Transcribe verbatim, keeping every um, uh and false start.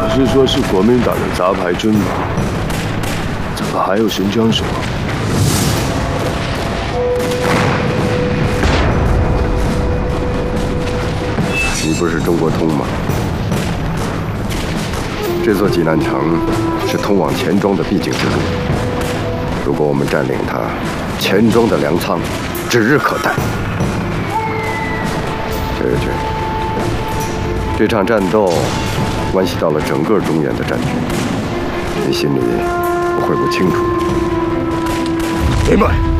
是说是国民党的杂牌军吗？怎么还有神枪手？ 你不是中国通吗？这座济南城是通往钱庄的必经之路。如果我们占领它，钱庄的粮仓指日可待。这日军，这场战斗关系到了整个中原的战局，你心里不会不清楚。 明白。